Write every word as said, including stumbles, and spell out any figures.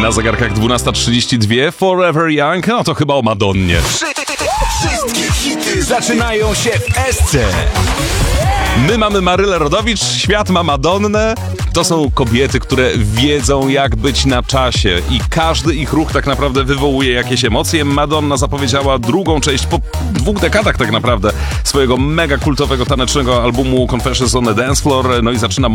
Na zegarkach dwunasta trzydzieści dwa, Forever Young, no to chyba o Madonnie. Wszystkie hity zaczynają się w Esce. My mamy Marylę Rodowicz, świat ma Madonnę. To są kobiety, które wiedzą, jak być na czasie i każdy ich ruch tak naprawdę wywołuje jakieś emocje. Madonna zapowiedziała drugą część po dwóch dekadach tak naprawdę swojego mega kultowego tanecznego albumu Confessions on the Dance Floor, no i zaczyna